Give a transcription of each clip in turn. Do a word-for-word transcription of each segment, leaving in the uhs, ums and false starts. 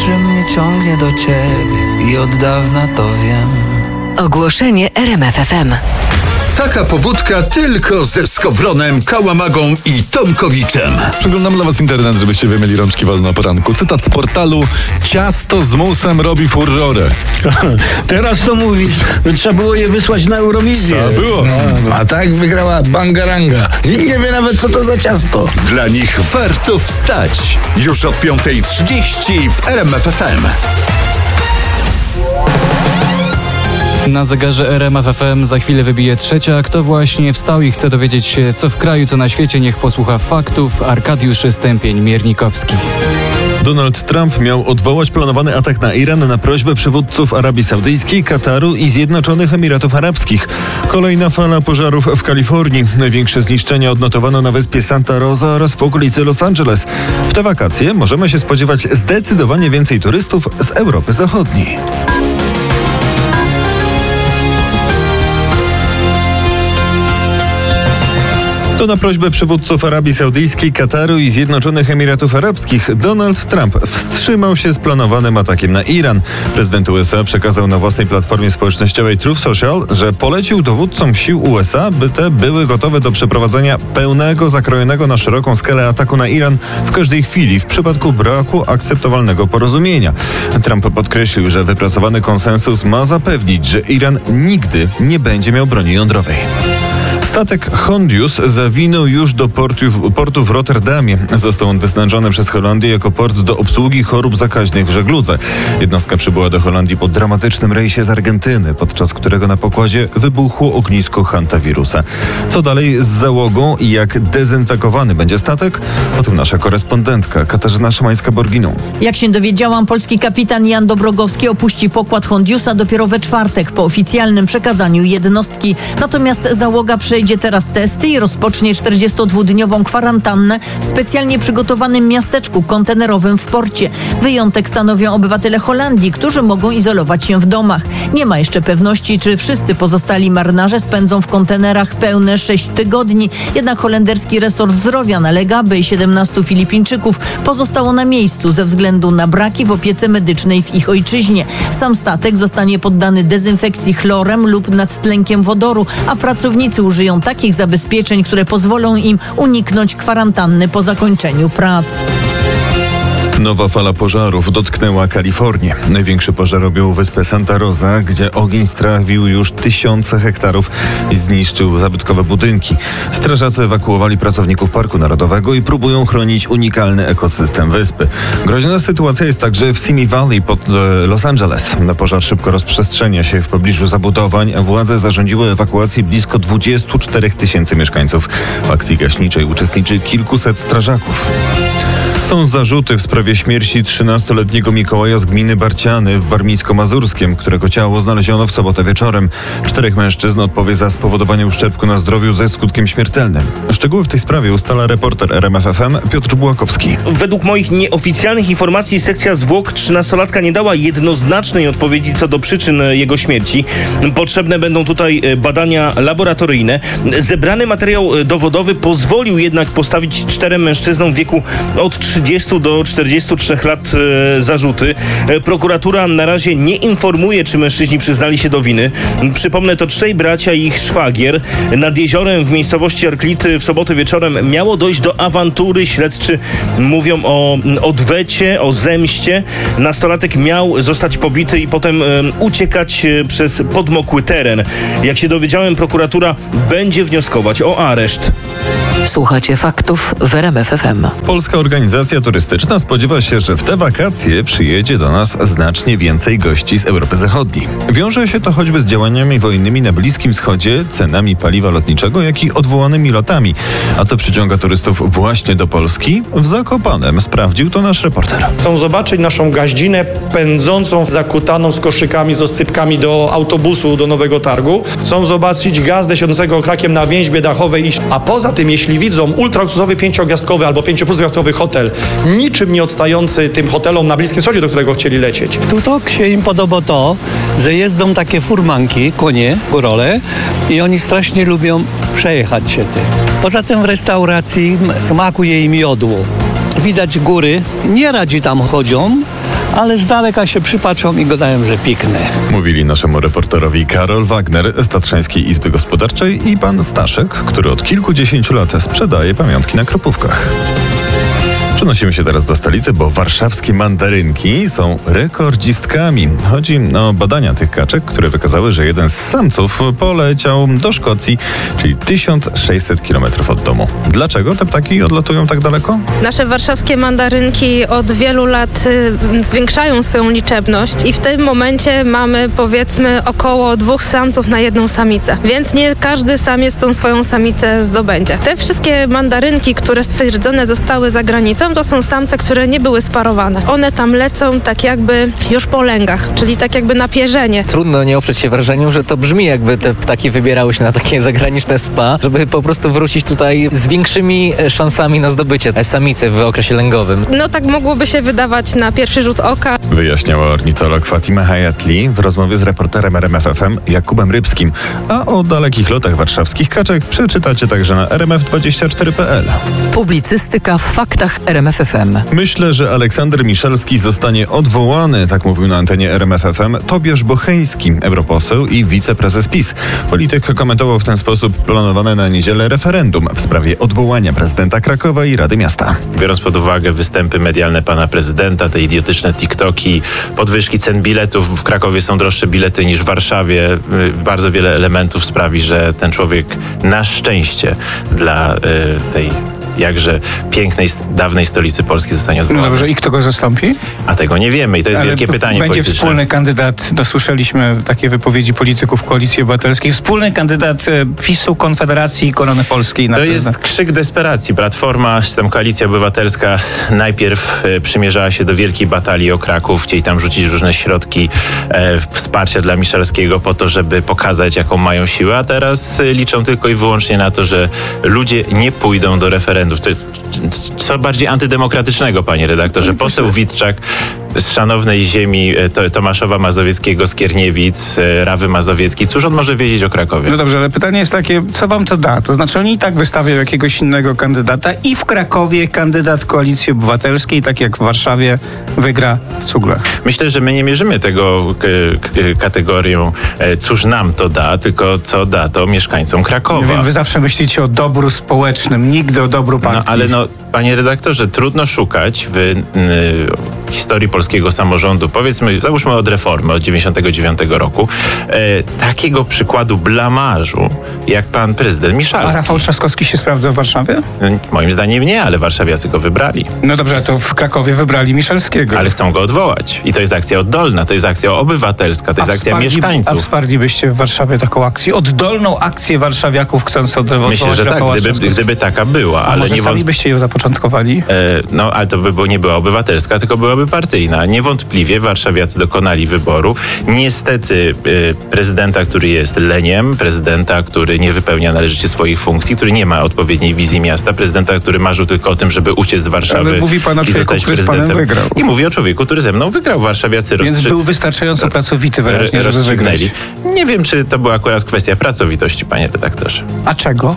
że mnie ciągnie do ciebie i od dawna to wiem. Ogłoszenie R M F F M. Taka pobudka tylko ze Skowronem, Kałamagą i Tomkowiczem. Przeglądam dla was internet, żebyście wy mieli rączki wolne na poranku. Cytat z portalu: ciasto z musem robi furorę. Teraz to mówisz, że trzeba było je wysłać na Eurowizję. Trzeba było. No, a tak wygrała Bangaranga. Nikt nie wie nawet, co to za ciasto. Dla nich warto wstać. Już od piąta trzydzieści w R M F F M. Na zegarze R M F F M za chwilę wybije trzecia. Kto właśnie wstał i chce dowiedzieć się, co w kraju, co na świecie, niech posłucha faktów. Arkadiusz Stępień-Miernikowski. Donald Trump miał odwołać planowany atak na Iran na prośbę przywódców Arabii Saudyjskiej, Kataru i Zjednoczonych Emiratów Arabskich. Kolejna fala pożarów w Kalifornii. Największe zniszczenia odnotowano na wyspie Santa Rosa oraz w okolicy Los Angeles. W te wakacje możemy się spodziewać zdecydowanie więcej turystów z Europy Zachodniej. To na prośbę przywódców Arabii Saudyjskiej, Kataru i Zjednoczonych Emiratów Arabskich Donald Trump wstrzymał się z planowanym atakiem na Iran. Prezydent U S A przekazał na własnej platformie społecznościowej Truth Social, że polecił dowódcom sił U S A, by te były gotowe do przeprowadzenia pełnego, zakrojonego na szeroką skalę ataku na Iran w każdej chwili w przypadku braku akceptowalnego porozumienia. Trump podkreślił, że wypracowany konsensus ma zapewnić, że Iran nigdy nie będzie miał broni jądrowej. Statek Hondius zawinął już do portu, portu w Rotterdamie. Został on wyznaczony przez Holandię jako port do obsługi chorób zakaźnych w żegludze. Jednostka przybyła do Holandii po dramatycznym rejsie z Argentyny, podczas którego na pokładzie wybuchło ognisko hantawirusa. Co dalej z załogą i jak dezynfekowany będzie statek? O tym nasza korespondentka Katarzyna Szymańska-Borginą. Jak się dowiedziałam, polski kapitan Jan Dobrogowski opuści pokład Hondiusa dopiero we czwartek po oficjalnym przekazaniu jednostki. Natomiast załoga przejdzie teraz testy i rozpocznie czterdziestodwudniową kwarantannę w specjalnie przygotowanym miasteczku kontenerowym w porcie. Wyjątek stanowią obywatele Holandii, którzy mogą izolować się w domach. Nie ma jeszcze pewności, czy wszyscy pozostali marynarze spędzą w kontenerach pełne sześć tygodni. Jednak holenderski resort zdrowia nalega, by siedemnastu Filipińczyków pozostało na miejscu ze względu na braki w opiece medycznej w ich ojczyźnie. Sam statek zostanie poddany dezynfekcji chlorem lub nadtlenkiem wodoru, a pracownicy użyją takich zabezpieczeń, które pozwolą im uniknąć kwarantanny po zakończeniu prac. Nowa fala pożarów dotknęła Kalifornię. Największy pożar objął wyspę Santa Rosa, gdzie ogień strawił już tysiące hektarów i zniszczył zabytkowe budynki. Strażacy ewakuowali pracowników Parku Narodowego i próbują chronić unikalny ekosystem wyspy. Groźna sytuacja jest także w Simi Valley pod Los Angeles. Pożar szybko rozprzestrzenia się w pobliżu zabudowań, a władze zarządziły ewakuację blisko dwudziestu czterech tysięcy mieszkańców. W akcji gaśniczej uczestniczy kilkuset strażaków. Są zarzuty w sprawie śmierci trzynastoletniego Mikołaja z gminy Barciany w Warmińsko-Mazurskiem, którego ciało znaleziono w sobotę wieczorem. Czterech mężczyzn odpowie za spowodowanie uszczerbku na zdrowiu ze skutkiem śmiertelnym. Szczegóły w tej sprawie ustala reporter R M F F M Piotr Bułakowski. Według moich nieoficjalnych informacji sekcja zwłok trzynastolatka nie dała jednoznacznej odpowiedzi co do przyczyn jego śmierci. Potrzebne będą tutaj badania laboratoryjne. Zebrany materiał dowodowy pozwolił jednak postawić czterem mężczyznom w wieku od trzydziestu do czterdziestu trzech lat e, zarzuty. E, prokuratura na razie nie informuje, czy mężczyźni przyznali się do winy. Przypomnę, to trzej bracia i ich szwagier. Nad jeziorem w miejscowości Arklity w sobotę wieczorem miało dojść do awantury. Śledczy mówią o odwecie, o zemście. Nastolatek miał zostać pobity i potem e, uciekać e, przez podmokły teren. Jak się dowiedziałem, prokuratura będzie wnioskować o areszt. Słuchacie faktów w R M F F M. Polska organizacja turystyczna spodziewa się, że w te wakacje przyjedzie do nas znacznie więcej gości z Europy Zachodniej. Wiąże się to choćby z działaniami wojennymi na Bliskim Wschodzie, cenami paliwa lotniczego, jak i odwołanymi lotami. A co przyciąga turystów właśnie do Polski? W Zakopanem sprawdził to nasz reporter. Chcą zobaczyć naszą gaździnę pędzącą, zakutaną z koszykami, z oscypkami do autobusu, do Nowego Targu. Chcą zobaczyć gazdę siedzącego krakiem na więźbie dachowej. A poza tym, jeśli widzą ultraluksusowy pięciogwiazdkowy albo pięcioplusgwiazdkowy hotel, niczym nie odstający tym hotelom na Bliskim Wschodzie, do którego chcieli lecieć. Tu to się im podoba to, że jeżdżą takie furmanki, konie, górole i oni strasznie lubią przejechać się tym. Poza tym w restauracji smakuje im jodło. Widać góry, nie radzi tam chodzą, ale z daleka się przypatrzą i gadają, że piknę. Mówili naszemu reporterowi Karol Wagner z Tatrzańskiej Izby Gospodarczej i pan Staszek, który od kilkudziesięciu lat sprzedaje pamiątki na Kropówkach. Przenosimy się teraz do stolicy, bo warszawskie mandarynki są rekordzistkami. Chodzi o badania tych kaczek, które wykazały, że jeden z samców poleciał do Szkocji, czyli tysiąc sześćset kilometrów od domu. Dlaczego te ptaki odlatują tak daleko? Nasze warszawskie mandarynki od wielu lat y, zwiększają swoją liczebność i w tym momencie mamy powiedzmy około dwóch samców na jedną samicę, więc nie każdy samiec tą swoją samicę zdobędzie. Te wszystkie mandarynki, które stwierdzone zostały za granicą, to są samce, które nie były sparowane. One tam lecą tak jakby już po lęgach, czyli tak jakby na pierzenie. Trudno nie oprzeć się wrażeniu, że to brzmi, jakby te ptaki wybierały się na takie zagraniczne spa, żeby po prostu wrócić tutaj z większymi szansami na zdobycie samicy w okresie lęgowym. No tak mogłoby się wydawać na pierwszy rzut oka. Wyjaśniała ornitolog Fatima Hayatli w rozmowie z reporterem R M F F M Jakubem Rybskim. A o dalekich lotach warszawskich kaczek przeczytacie także na r m f dwadzieścia cztery kropka p l. Publicystyka w faktach R M F F M. Myślę, że Aleksander Miszalski zostanie odwołany, tak mówił na antenie R M F F M Tobiasz Bocheński, europoseł i wiceprezes PiS. Polityk komentował w ten sposób planowane na niedzielę referendum w sprawie odwołania prezydenta Krakowa i Rady Miasta. Biorąc pod uwagę występy medialne pana prezydenta, te idiotyczne TikToki, podwyżki cen biletów, w Krakowie są droższe bilety niż w Warszawie. Bardzo wiele elementów sprawi, że ten człowiek na szczęście dla y, tej jakże pięknej, dawnej stolicy Polski zostanie odwołany. No dobrze, i kto go zastąpi? A tego nie wiemy i to jest Ale wielkie pytanie będzie polityczne. Wspólny kandydat, no słyszeliśmy takie wypowiedzi polityków Koalicji Obywatelskiej, wspólny kandydat PiSu, Konfederacji i Korony Polskiej na To prezydent. jest krzyk desperacji. Platforma, czy tam Koalicja Obywatelska najpierw e, przymierzała się do wielkiej batalii o Kraków, chcieli tam rzucić różne środki e, wsparcia dla Miszalskiego po to, żeby pokazać, jaką mają siłę, a teraz e, liczą tylko i wyłącznie na to, że ludzie nie pójdą do referendum. To, co bardziej antydemokratycznego, panie redaktorze. Poseł Witczak z szanownej ziemi to, Tomaszowa Mazowieckiego, Skierniewic, Rawy Mazowieckiej. Cóż on może wiedzieć o Krakowie? No dobrze, ale pytanie jest takie, co wam to da? To znaczy oni i tak wystawią jakiegoś innego kandydata i w Krakowie kandydat Koalicji Obywatelskiej, tak jak w Warszawie, wygra w cuglach. Myślę, że my nie mierzymy tego k- k- kategorią, cóż nam to da, tylko co da to mieszkańcom Krakowa. Wy, wy zawsze myślicie o dobru społecznym, nigdy o dobru partii. No ale no, panie redaktorze, trudno szukać w y, historii polskiego samorządu, powiedzmy, załóżmy od reformy, od dziewięćdziesiątego dziewiątego roku, e, takiego przykładu blamażu, jak pan prezydent Miszalski. A Rafał Trzaskowski się sprawdza w Warszawie? Moim zdaniem nie, ale warszawiacy go wybrali. No dobrze, to w Krakowie wybrali Miszalskiego. Ale chcą go odwołać. I to jest akcja oddolna, to jest akcja obywatelska, to jest a akcja wsparli, mieszkańców. A wsparlibyście w Warszawie taką akcję, oddolną akcję warszawiaków chcąc odwołać Myślę, że tak, Rafała gdyby, gdyby taka była. A ale może nie sami byście ją zapoczątkowali? E, no, ale to by było, nie była obywatelska, tylko byłaby partyjna. Niewątpliwie warszawiacy dokonali wyboru. Niestety e, prezydenta, który jest leniem, prezydenta, który nie wypełnia należycie swoich funkcji, który nie ma odpowiedniej wizji miasta, prezydenta, który marzył tylko o tym, żeby uciec z Warszawy. Ale mówi pan o i człowieku, zostać który z panem prezydentem. wygrał. I mówi o człowieku, który ze mną wygrał. Warszawiacy Więc rozstrzy... był wystarczająco pracowity wyraźnie, żeby wygrać. Nie wiem, czy to była akurat kwestia pracowitości, panie redaktorze. A czego?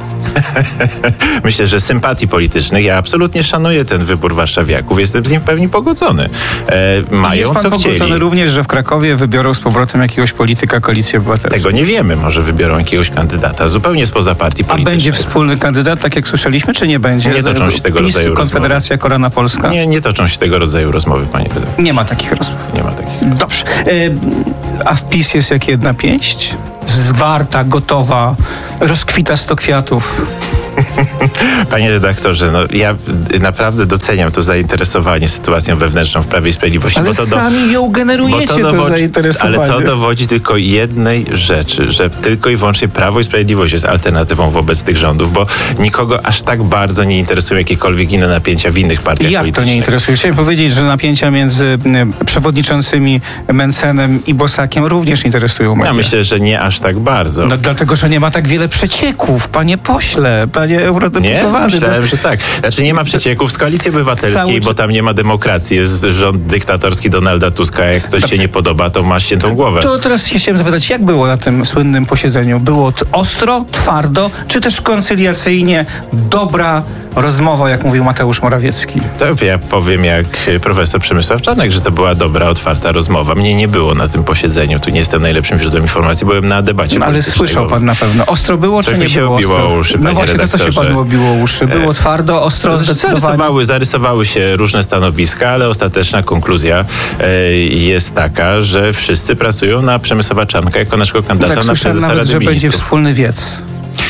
Myślę, że sympatii politycznych. Ja absolutnie szanuję ten wybór warszawiaków. Jestem z nim w pełni pogodzony. E, mają jest pan co pogodzony chcieli. również, że w Krakowie wybiorą z powrotem jakiegoś polityka Koalicji Obywatelskiej. Tego nie wiemy. Może wybiorą jakiegoś kandydata zupełnie spoza partii A politycznej. będzie wspólny kandydat, tak jak słyszeliśmy, czy nie będzie? Nie toczą się tego PiS, rodzaju Konfederacja, rozmowy. Korona Polska? Nie, nie toczą się tego rodzaju rozmowy, panie redaktorze. Nie ma takich rozmów. Nie ma takich rozmów. Dobrze. E, a w PiS jest jak jedna pięść? Zwarta, gotowa, rozkwita sto kwiatów. Panie redaktorze, no ja naprawdę doceniam to zainteresowanie sytuacją wewnętrzną w Prawie i Sprawiedliwości. Ale bo to sami do, ją generujecie, bo to, to, dowodzi, zainteresowanie. Ale to dowodzi tylko jednej rzeczy, że tylko i wyłącznie Prawo i Sprawiedliwość jest alternatywą wobec tych rządów, bo nikogo aż tak bardzo nie interesują jakiekolwiek inne napięcia w innych partiach Jak politycznych. to nie interesuje? Chciałem powiedzieć, że napięcia między y, przewodniczącymi Mencenem i Bosakiem również interesują mnie. Ja myślę, że nie aż tak bardzo. No dlatego, że nie ma tak wiele przecieków, panie pośle, panie eurodeputowany. Nie? Myślałem, no. że tak. Znaczy nie ma przecieków z Koalicji Obywatelskiej, Cały... bo tam nie ma demokracji. Jest rząd dyktatorski Donalda Tuska. Jak ktoś się nie podoba, to ma ściętą głowę. To teraz się chciałem zapytać, jak było na tym słynnym posiedzeniu? Było t- ostro, twardo, czy też koncyliacyjnie dobra rozmowa, jak mówił Mateusz Morawiecki? To ja powiem jak profesor Przemysław Czarnek, że to była dobra, otwarta rozmowa. Mnie nie było na tym posiedzeniu. Tu nie jestem najlepszym źródłem informacji. Byłem na debacie. No, ale słyszał pan na pewno. Ostro było, Coś czy nie mi się było obiło ostro? uszy, No właśnie, to co się panu obiło uszy? Było twardo, ostro, zdecydowanie? Zarysowały, zarysowały się różne stanowiska, ale ostateczna konkluzja e, jest taka, że wszyscy pracują na Przemysława Czarnka jako naszego kandydata tak, na słyszałem prezesa nawet, Rady że Ministrów. będzie wspólny wiec.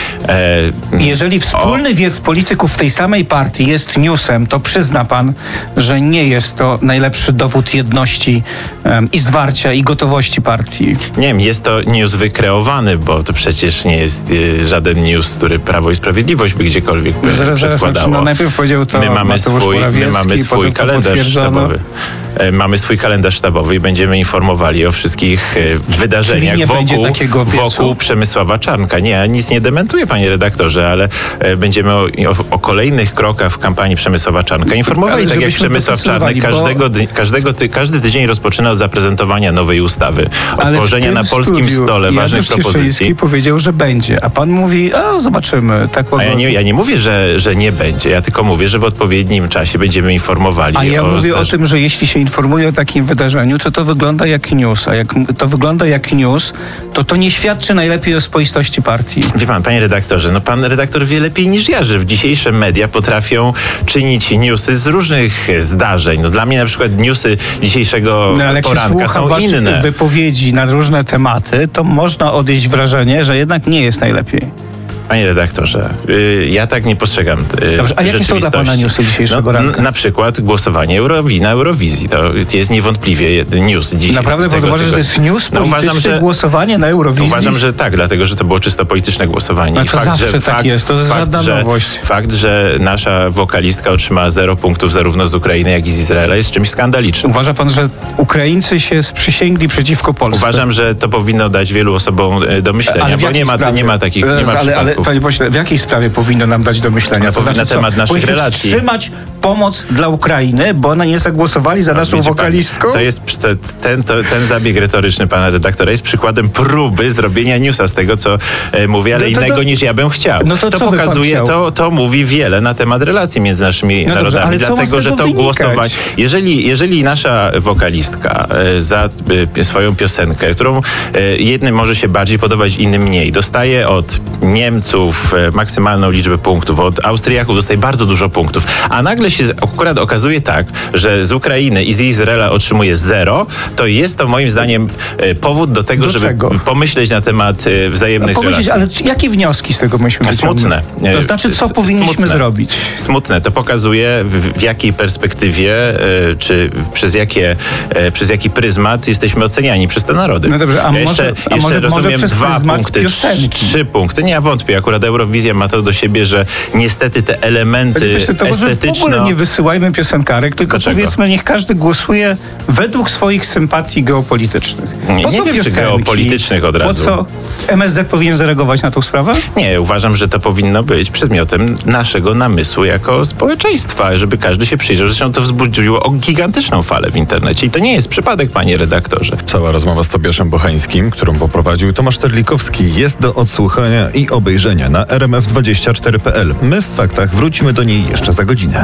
E, Jeżeli wspólny o. wiec polityków w tej samej partii jest newsem, to przyzna pan, że nie jest to najlepszy dowód jedności um, i zwarcia i gotowości partii. Nie wiem, jest to news wykreowany, bo to przecież nie jest y, żaden news, który Prawo i Sprawiedliwość by gdziekolwiek no, zaraz, przedkładało. Zaraz, no, najpierw powiedział to my mamy Mateusz swój, Morawiecki, my mamy swój kalendarz sztabowy. E, mamy swój kalendarz sztabowy i będziemy informowali o wszystkich e, wydarzeniach nie wokół, takiego wokół Przemysława Czarnka. Nie, ja nic nie dementuję, panie redaktorze, ale e, będziemy o, o, o kolejnych krokach w kampanii Przemysława Czarnka informowali, tak jak Przemysław Czarnek każdego, bo... każdego ty, każdy tydzień rozpoczyna od zaprezentowania nowej ustawy, od położenia na polskim stole ważnych propozycji. Powiedział, że będzie, a pan mówi, a zobaczymy. Tak a ja nie, ja nie mówię, że, że nie będzie, ja tylko mówię, że w odpowiednim czasie będziemy informowali. A ja o mówię zdarzeniu. o tym, że jeśli się informuje o takim wydarzeniu, to to wygląda jak news, a jak to wygląda jak news, to to nie świadczy najlepiej o spoistości partii. Wie pan, panie redaktorze, no pan redaktor wie lepiej niż ja, że w dzisiejsze media potrafią czynić newsy z różnych zdarzeń. No dla mnie na przykład newsy dzisiejszego no, ale poranka są waszych inne. Wypowiedzi na różne tematy, to można odnieść wrażenie, że jednak nie jest najlepiej. Panie redaktorze, yy, ja tak nie postrzegam yy, Dobrze, a jakie są dla pana newsy dzisiejszego no, ranka? N- na przykład głosowanie Eurowi- na Eurowizji. To jest niewątpliwie news dzisiaj. Naprawdę pan uważa, że to jest news polityczny, no, uważam, że, głosowanie na Eurowizji? Uważam, że tak, dlatego, że to było czysto polityczne głosowanie. No to fakt, zawsze że, tak fakt, jest, to jest fakt, żadna że, nowość. Fakt, że nasza wokalistka otrzymała zero punktów zarówno z Ukrainy, jak i z Izraela jest czymś skandalicznym. Uważa pan, że Ukraińcy się sprzysięgli przeciwko Polsce? Uważam, że to powinno dać wielu osobom do myślenia, ale bo nie ma, nie ma takich nie ma ale, ale panie pośle, w jakiej sprawie powinno nam dać do myślenia? No, to znaczy, na temat co? naszych relacji. Wstrzymać pomoc dla Ukrainy, bo ona nie zagłosowali za naszą wokalistką? Pan, to jest ten, to, ten zabieg retoryczny pana redaktora jest przykładem próby zrobienia newsa z tego, co e, mówię, ale no to, innego to, niż ja bym chciał. No to to co pokazuje, to, to mówi wiele na temat relacji między naszymi no narodami, dobrze, dlatego, że to głosowanie. Jeżeli, jeżeli nasza wokalistka e, za e, swoją piosenkę, którą e, jednym może się bardziej podobać, innym mniej, dostaje od Niemców e, maksymalną liczbę punktów, od Austriaków dostaje bardzo dużo punktów, a nagle się akurat okazuje tak, że z Ukrainy i z Izraela otrzymuje zero, to jest to moim zdaniem e, powód do tego, do żeby czego? pomyśleć na temat e, wzajemnych no, relacji. Ale jakie wnioski z tego myśmy Smutne. To znaczy, co powinniśmy Smutne. zrobić? Smutne. To pokazuje, w, w jakiej perspektywie, e, czy przez, jakie, e, przez jaki pryzmat jesteśmy oceniani przez te narody. No dobrze, a ja może, jeszcze, a jeszcze może, rozumiem może dwa punkty, piosenki. trzy punkty. Nie, ja wątpię. Akurat Eurowizja ma to do siebie, że niestety te elementy Myślę, to estetyczne... może w ogóle nie wysyłajmy piosenkarek, tylko Dlaczego? Powiedzmy, niech każdy głosuje według swoich sympatii geopolitycznych. Nie, nie wiem, czy geopolitycznych od razu. Po co M S Z powinien zareagować na tą sprawę? Nie, uważam, że to powinno być przedmiotem naszego namysłu jako społeczeństwa, żeby każdy się przyjrzał. Zresztą to wzbudziło o gigantyczną falę w internecie i to nie jest przypadek, panie redaktorze. Cała rozmowa z Tobiaszem Bocheńskim, którą poprowadził Tomasz Terlikowski, jest do odsłuchania i obejrzenia na r m f dwadzieścia cztery kropka p l. My w faktach wrócimy do niej jeszcze za godzinę.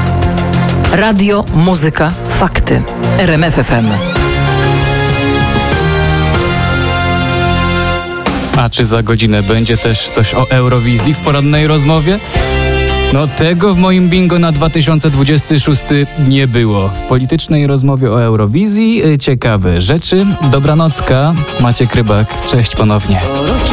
Radio, muzyka, fakty. R M F F M. A czy za godzinę będzie też coś o Eurowizji w porannej rozmowie? No tego w moim bingo na dwa tysiące dwudziesty szósty nie było. W politycznej rozmowie o Eurowizji ciekawe rzeczy. Dobranocka, Maciek Rybak. Cześć ponownie.